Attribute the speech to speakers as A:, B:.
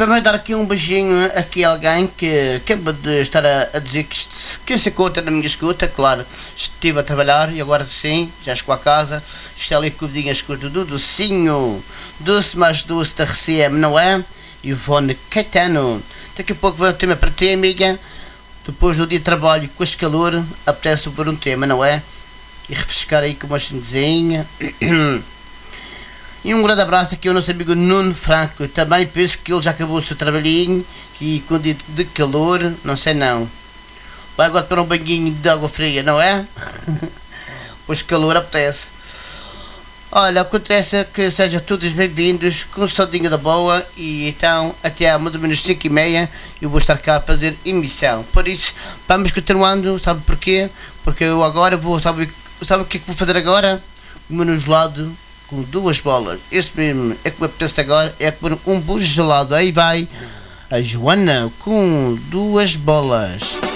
A: vamos dar aqui um beijinho aqui a alguém que acaba de estar a dizer que se encontra na minha escuta. Claro, estive a trabalhar e agora sim, já chegou a casa. Está ali com o dedinho a escuta do docinho, doce mais doce da RCM, não é? Ivone Caetano. Daqui a pouco vai um tema para ti, amiga. Depois do dia de trabalho com este calor, apetece por um tema, não é? E refrescar aí com uma chinesinha. E um grande abraço aqui ao nosso amigo Nuno Franco. Também penso que ele já acabou o seu trabalhinho e com o dia de calor, não sei não. Vai agora para um banhinho de água fria, não é? Pois calor apetece. Olha, acontece que sejam todos bem-vindos com saudinha da boa. E então até mais ou menos 5h30 eu vou estar cá a fazer emissão. Por isso vamos continuando, sabe porquê? Porque eu agora vou, sabe o que é que vou fazer agora? O meu gelado com 2 bolas. Este mesmo é que me apetece agora, é comer um bom gelado. Aí vai a Joana com 2 bolas.